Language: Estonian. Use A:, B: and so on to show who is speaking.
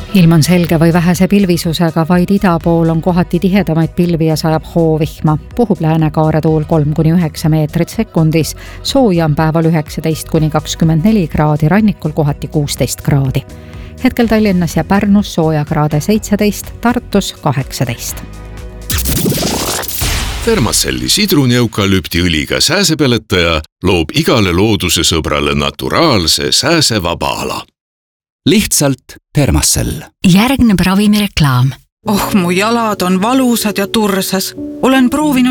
A: Ilm on selge või vähese pilvisusega, vaid ida pool on kohati tihedamaid pilvi ja sajab hoovihma. Puhub läänekaare tuul 3–9 meetrit sekundis. Sooja on päeval 19–24 kraadi, rannikul kohati 16 kraadi. Hetkel Tallinnas ja Pärnus soojakraade 17, Tartus 18.
B: Thermacelli sidruneukalüptiõliga sääsepeletaja loob igale looduse sõbrale naturaalse sääsevaba ala.
C: Lihtsalt Thermacell.
D: Järgneb ravimireklaam.
E: Mu jalad on valusad ja tursas. Olen proovinud